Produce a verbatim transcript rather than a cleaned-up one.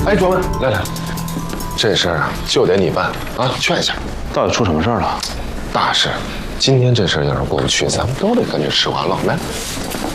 哎，卓文，来来，这事儿啊就得你办啊，劝一下。 到底出什么事儿了？ 大事，今天这事儿要是过不去，咱们都得跟着吃瓜了。来。